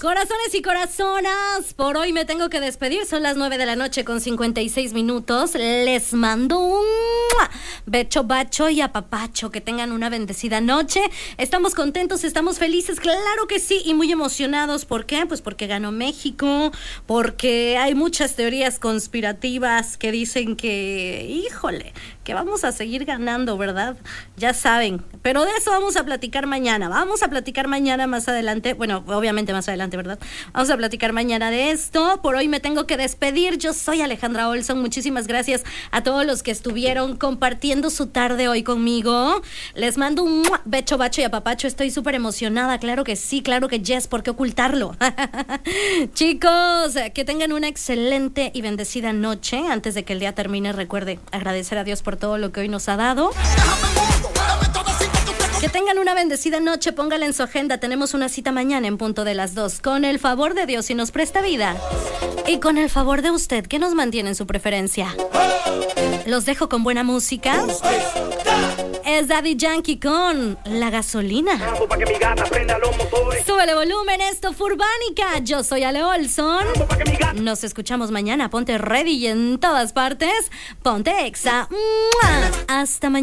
Corazones y corazonas, por hoy me tengo que despedir. Son las 9 de la noche con 56 minutos. Les mando un becho, bacho y apapacho. Que tengan una bendecida noche. Estamos contentos, estamos felices, claro que sí, y muy emocionados. ¿Por qué? Pues porque ganó México, porque hay muchas teorías conspirativas que dicen que, híjole, que vamos a seguir ganando, ¿verdad? Ya saben, pero de eso vamos a platicar mañana. Vamos a platicar mañana más adelante. Bueno, obviamente más adelante, ¿verdad? Vamos a platicar mañana de esto. Por hoy me tengo que despedir. Yo soy Alejandra Olson. Muchísimas gracias a todos los que estuvieron compartiendo su tarde hoy conmigo. Les mando un becho, bacho y apapacho. Estoy súper emocionada. Claro que sí, claro que yes. ¿Por qué ocultarlo? Chicos, que tengan una excelente y bendecida noche. Antes de que el día termine, recuerde agradecer a Dios por todo lo que hoy nos ha dado. Que tengan una bendecida noche, póngala en su agenda. Tenemos una cita mañana en punto de las 2. Con el favor de Dios, si nos presta vida. Y con el favor de usted, que nos mantiene en su preferencia. Los dejo con buena música. Es Daddy Yankee con La Gasolina. Súbele volumen, esto Furbánica. Yo soy Ale Olson. Nos escuchamos mañana. Ponte ready y en todas partes. Ponte Exa. Hasta mañana.